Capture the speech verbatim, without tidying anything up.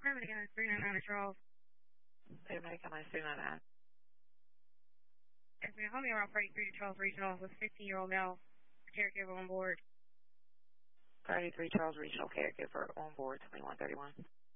Harmony on three nine nine Charles. Paramedic on three nine nine. Yes, ma'am. Homie around thirty-three to Charles Regional with fifteen-year-old male caregiver on board. thirty-three Charles Regional caregiver on board twenty-one thirty-one.